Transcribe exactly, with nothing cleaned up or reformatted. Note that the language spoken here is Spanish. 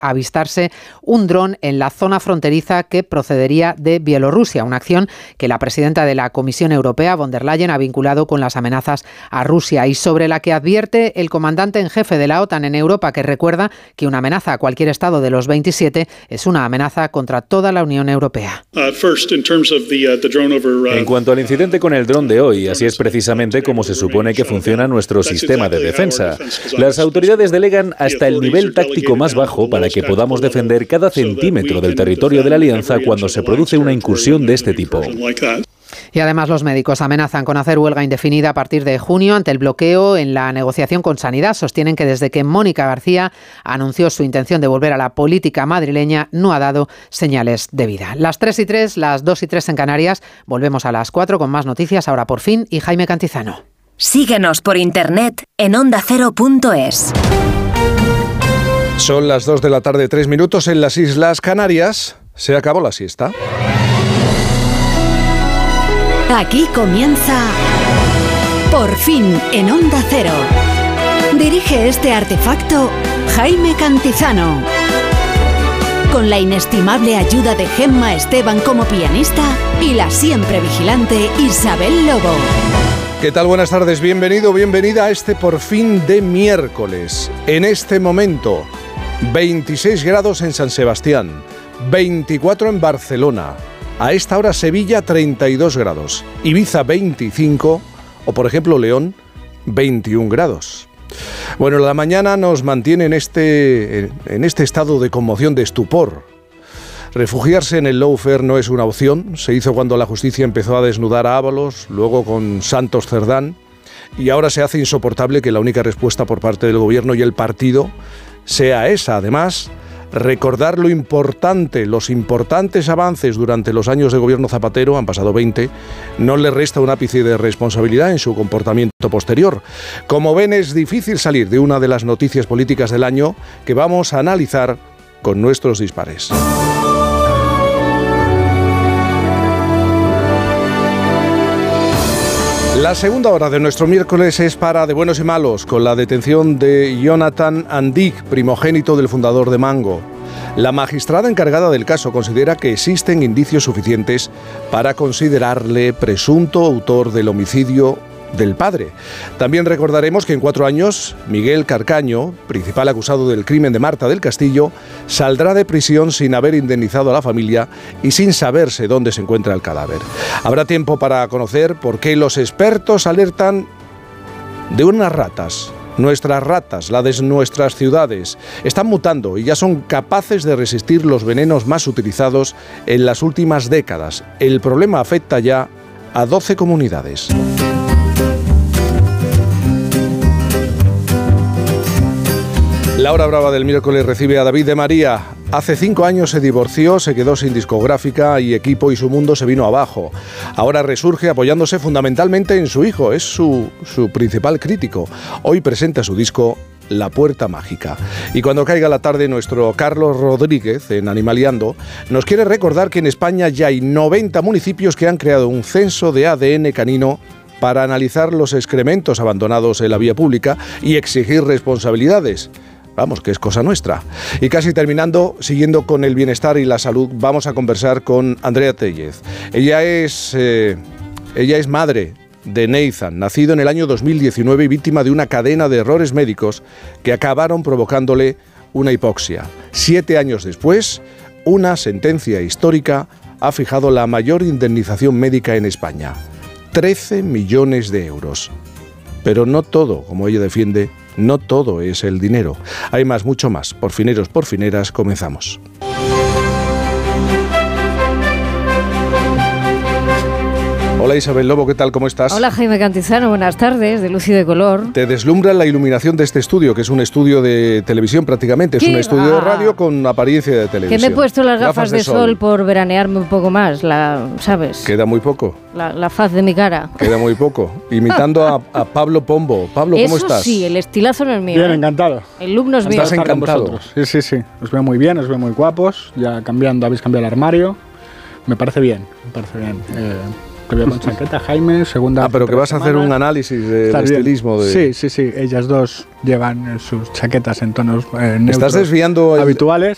avistarse un dron en la zona fronteriza que procedería de Bielorrusia, una acción que la presidenta de la Comisión Europea, von der Leyen, ha vinculado con las amenazas a Rusia y sobre la que advierte el comandante en jefe de la OTAN en Europa, que recuerda que una amenaza a cualquier estado de los veintisiete es una amenaza contra toda la Unión Europea. En cuanto al incidente con el dron de hoy, así es precisamente como se supone que funciona nuestro sistema de defensa. Las autoridades delegan hasta el nivel táctico más bajo para que podamos defender cada centímetro del territorio de la alianza cuando se produce una incursión de este tipo. Y además los médicos amenazan con hacer huelga indefinida a partir de junio ante el bloqueo en la negociación con Sanidad. Sostienen que desde que Mónica García anunció su intención de volver a la política madrileña no ha dado señales de vida. Las tres y tres, las dos y tres en Canarias. Volvemos a las cuatro con más noticias. Ahora por fin y Jaime Cantizano. Síguenos por internet en onda cero punto es. Son las dos de la tarde, tres minutos en las Islas Canarias. Se acabó la siesta. Aquí comienza Por fin en Onda Cero. Dirige este artefacto Jaime Cantizano. Con la inestimable ayuda de Gemma Esteban como pianista y la siempre vigilante Isabel Lobo. ¿Qué tal? Buenas tardes, bienvenido, bienvenida a este Por fin de miércoles. En este momento, veintiséis grados en San Sebastián, veinticuatro en Barcelona. A esta hora Sevilla treinta y dos grados, Ibiza veinticinco o por ejemplo León veintiún grados. Bueno, la mañana nos mantiene en este, en este estado de conmoción, de estupor. Refugiarse en el lawfare no es una opción. Se hizo cuando la justicia empezó a desnudar a Ábalos, luego con Santos Cerdán, y ahora se hace insoportable que la única respuesta por parte del gobierno y el partido sea esa. Además, recordar lo importante, los importantes avances durante los años de gobierno Zapatero, han pasado veinte, no le resta un ápice de responsabilidad en su comportamiento posterior. Como ven, es difícil salir de una de las noticias políticas del año que vamos a analizar con nuestros dispares. La segunda hora de nuestro miércoles es para De Buenos y Malos, con la detención de Jonathan Andig, primogénito del fundador de Mango. La magistrada encargada del caso considera que existen indicios suficientes para considerarle presunto autor del homicidio del padre. También recordaremos que en cuatro años, Miguel Carcaño, principal acusado del crimen de Marta del Castillo, saldrá de prisión sin haber indemnizado a la familia y sin saberse dónde se encuentra el cadáver. Habrá tiempo para conocer por qué los expertos alertan de unas ratas. Nuestras ratas, la de nuestras ciudades, están mutando y ya son capaces de resistir los venenos más utilizados en las últimas décadas. El problema afecta ya a doce comunidades. La hora brava del miércoles recibe a David de María. Hace cinco años se divorció, se quedó sin discográfica y equipo y su mundo se vino abajo. Ahora resurge apoyándose fundamentalmente en su hijo, es su, su principal crítico. Hoy presenta su disco La Puerta Mágica. Y cuando caiga la tarde, nuestro Carlos Rodríguez, en Animaliando, nos quiere recordar que en España ya hay noventa municipios que han creado un censo de A D N canino para analizar los excrementos abandonados en la vía pública y exigir responsabilidades. Vamos, que es cosa nuestra. Y casi terminando, siguiendo con el bienestar y la salud, vamos a conversar con Andrea Tellez. Ella es, eh, ella es madre de Nathan, nacido en el año dos mil diecinueve y víctima de una cadena de errores médicos que acabaron provocándole una hipoxia. Siete años después, una sentencia histórica ha fijado la mayor indemnización médica en España. trece millones de euros. Pero no todo, como ella defiende, no todo es el dinero. Hay más, mucho más. Porfineros, porfineras, comenzamos. Hola Isabel Lobo, ¿qué tal? ¿Cómo estás? Hola Jaime Cantizano, buenas tardes, de luz y de color. Te deslumbra la iluminación de este estudio, que es un estudio de televisión prácticamente, es un estudio de radio con apariencia de televisión. Que me he puesto las gafas, gafas de, de sol. sol por veranearme un poco más, la, ¿sabes? Queda muy poco. La, la faz de mi cara. Queda muy poco. Imitando a, a Pablo Pombo. Pablo, ¿cómo Eso estás? sí, el estilazo no es mío. Bien, ¿eh? encantado. El look no es mío. Estás encantado. Sí, sí, sí. Os veo muy bien, os veo muy guapos. Ya cambiando, habéis cambiado el armario. Me parece bien, me parece bien. Eh, Te veo con chaqueta, Jaime, segunda... Ah, pero que vas a hacer un análisis del estilismo de... Sí, sí, sí. Ellas dos llevan sus chaquetas en tonos eh, neutros Estás desviando el, habituales.